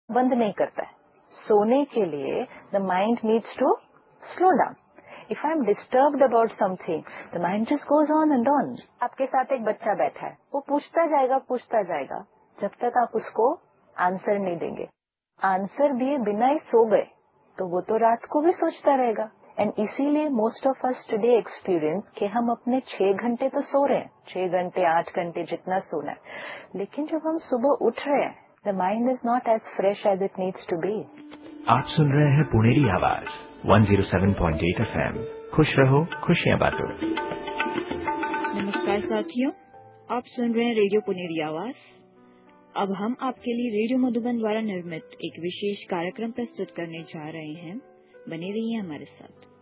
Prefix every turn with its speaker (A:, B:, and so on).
A: बंद नहीं करता है। सोने के लिए the mind needs to slow down. If I am disturbed about something, the mind just goes on and on. आपके साथ एक बच्चा बैठा है, वो पूछता जाएगा जब तक आप उसको आंसर नहीं देंगे। आंसर दिए बिना ही सो गए तो वो तो रात को भी सोचता रहेगा। एंड इसीलिए most of us today experience कि हम अपने 6 घंटे तो सो रहे हैं, 6 घंटे 8 घंटे जितना सोना है, लेकिन जब हम सुबह उठ रहे हैं, the mind is not as fresh as it needs to be.
B: आप सुन रहे हैं पुनेरी आवाज 107.8 FM। खुश रहो, खुशियां बांटो।
C: नमस्कार साथियों, आप सुन रहे हैं रेडियो पुनेरी आवाज। अब हम आपके लिए रेडियो मधुबन द्वारा निर्मित एक विशेष कार्यक्रम प्रस्तुत करने जा रहे हैं। बने रहिए हमारे साथ।